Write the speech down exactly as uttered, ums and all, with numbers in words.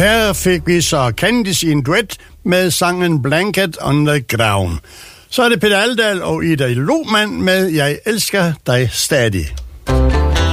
her fik vi så Candice i en duet med sangen Blanket on the Ground. Så er det Peter Aldahl og Ida Lohmann med Jeg elsker dig stadig.